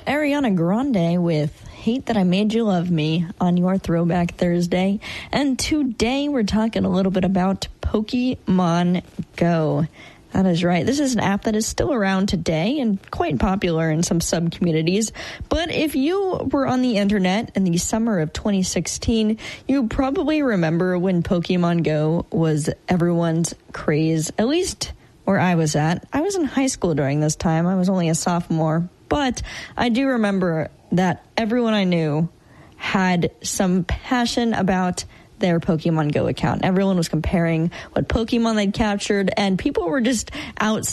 Ariana Grande with Hate That I Made You Love Me on your Throwback Thursday. And today we're talking a little bit about Pokemon Go. That is right. This is an app that is still around today and quite popular in some sub-communities. But if you were on the internet in the summer of 2016, you probably remember when Pokemon Go was everyone's craze, at least where I was at. I was in high school during this time. I was only a sophomore. But I do remember that everyone I knew had some passion about their Pokemon Go account. Everyone was comparing what Pokemon they'd captured, and people were just out